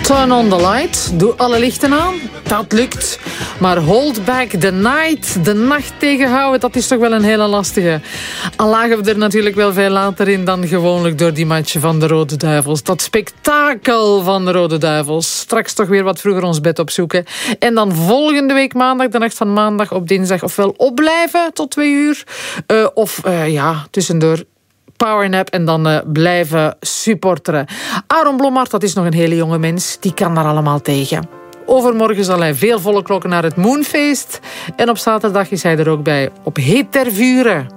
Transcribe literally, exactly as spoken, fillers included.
Turn on the light. Doe alle lichten aan. Dat lukt. Maar hold back the night. De nacht tegenhouden, dat is toch wel een hele lastige. Al lagen we er natuurlijk wel veel later in dan gewoonlijk door die match van de Rode Duivels. Dat spektakel van de Rode Duivels. Straks toch weer wat vroeger ons bed opzoeken. En dan volgende week maandag, de nacht van maandag op dinsdag, ofwel opblijven tot twee uur. Uh, of uh, ja, tussendoor powernap en dan uh, blijven supporteren. Aaron Blommaert, dat is nog een hele jonge mens. Die kan daar allemaal tegen. Overmorgen zal hij veel volle klokken naar het Moonfeest. En op zaterdag is hij er ook bij op Heet ter Vuren.